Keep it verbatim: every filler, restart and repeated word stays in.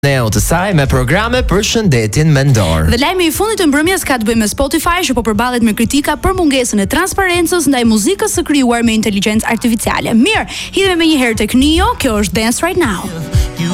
Neo të saj me programe për shëndetin mendor. Dhe lajmi i fundit të mbrëmjes ka të bëjë me Spotify, që po përballet me kritika për mungesën e transparencës ndaj muzikës së krijuar me inteligjencë artificiale. Mirë, hidhemi më një herë tek Nio, kjo është Dance Right Now.